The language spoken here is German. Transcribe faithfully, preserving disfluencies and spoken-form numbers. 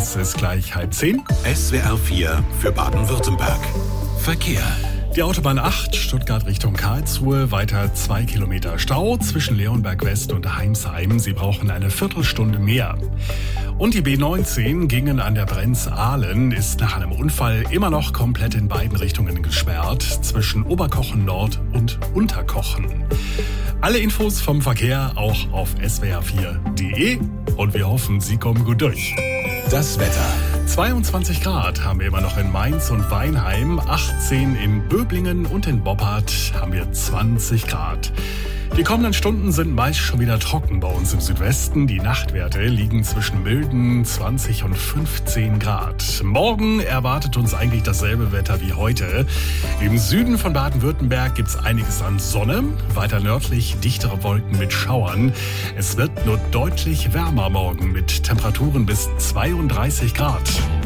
Es ist gleich halb zehn. S W R vier für Baden-Württemberg. Verkehr. Die Autobahn acht, Stuttgart Richtung Karlsruhe, weiter zwei Kilometer Stau zwischen Leonberg West und Heimsheim. Sie brauchen eine Viertelstunde mehr. Und die B neunzehn Gingen an der Brenz-Ahlen ist nach einem Unfall immer noch komplett in beiden Richtungen gesperrt, zwischen Oberkochen Nord und Unterkochen. Alle Infos vom Verkehr auch auf s w r vier punkt d e und wir hoffen, Sie kommen gut durch. Das Wetter. zweiundzwanzig Grad haben wir immer noch in Mainz und Weinheim, achtzehn in Böblingen und in Boppard haben wir zwanzig Grad. Die kommenden Stunden sind meist schon wieder trocken bei uns im Südwesten. Die Nachtwerte liegen zwischen milden zwanzig und fünfzehn Grad. Morgen erwartet uns eigentlich dasselbe Wetter wie heute. Im Süden von Baden-Württemberg gibt es einiges an Sonne, weiter nördlich dichtere Wolken mit Schauern. Es wird nur deutlich wärmer morgen mit Temperaturen bis zweiunddreißig Grad.